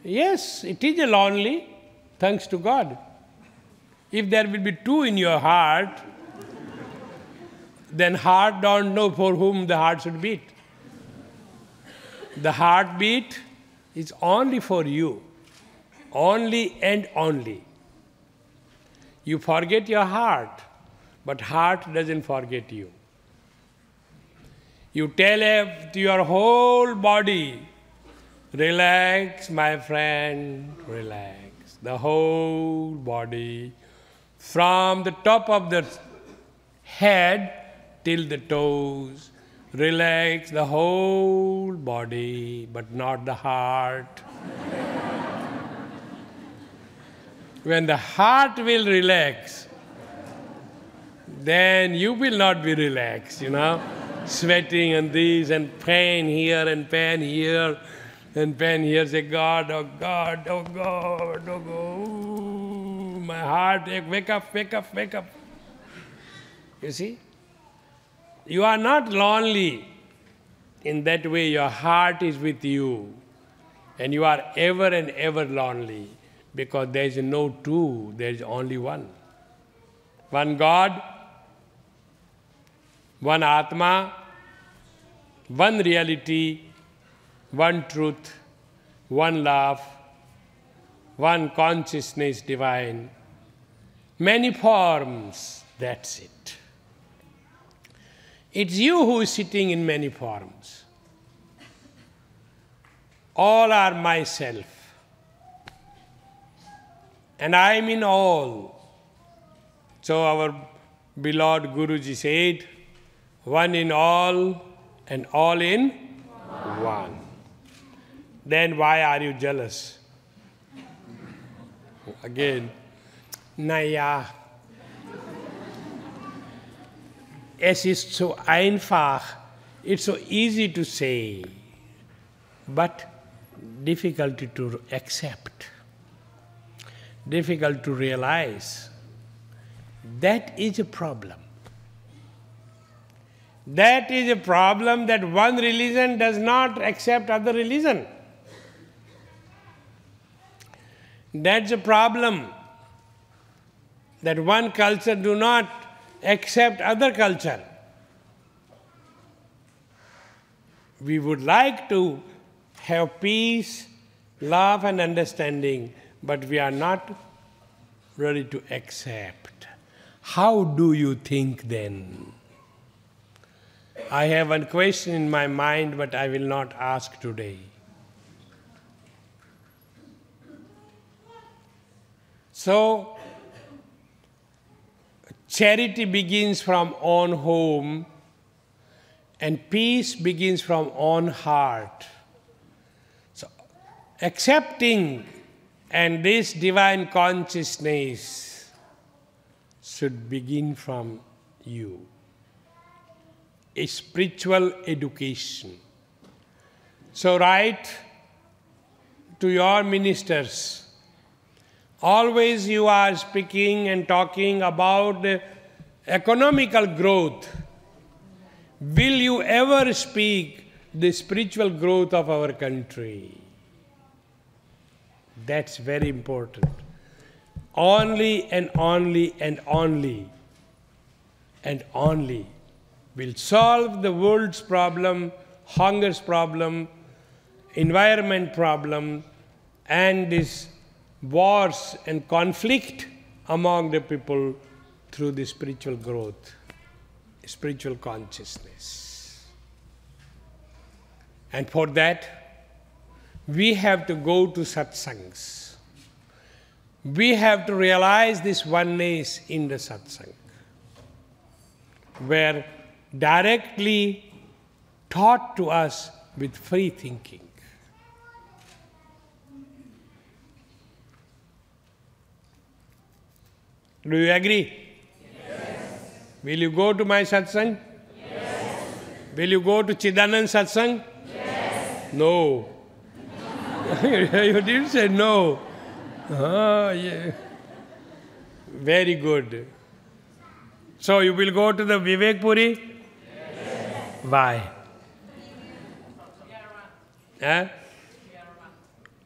Yes, it is a lonely, thanks to God. If there will be two in your heart, then heart don't know for whom the heart should beat. The heartbeat is only for you, only and only. You forget your heart, but heart doesn't forget you. You tell to your whole body, relax, my friend, relax. The whole body, from the top of the head till the toes, relax the whole body, but not the heart. When the heart will relax, then you will not be relaxed, sweating and this and pain here and pain here and pain here. Say, God, oh God, oh God, oh God, ooh, my heart, wake up, wake up, wake up. You see? You are not lonely. In that way, your heart is with you. And you are ever and ever lonely. Because there is no two, there is only one. One God, one Atma, one reality, one truth, one love, one consciousness divine. Many forms, that's it. It's you who is sitting in many forms. All are myself. And I am in all. So our beloved Guruji said, one in all and all in one. Then why are you jealous? Again, naja, es ist so einfach, it's so easy to say, but difficult to accept. Difficult to realize. That is a problem. That is a problem, that one religion does not accept other religion. That's a problem, that one culture do not accept other culture. We would like to have peace, love and understanding, but we are not ready to accept. How do you think then? I have one question in my mind, but I will not ask today. So, charity begins from own home, and peace begins from own heart. So, accepting and this divine consciousness should begin from you. A spiritual education. So write to your ministers. Always you are speaking and talking about the economical growth. Will you ever speak the spiritual growth of our country? That's very important. Only and only and only and only will solve the world's problem, hunger's problem, environment problem, and this wars and conflict among the people through the spiritual growth, spiritual consciousness. And for that, we have to go to satsangs. We have to realize this oneness in the satsang, where directly taught to us with free thinking. Do you agree? Yes. Will you go to my satsang? Yes. Will you go to Chidanand satsang? Yes. No. You didn't say no. Oh, yeah. Very good. So you will go to the Vivek Puri? Yes. Why? Huh?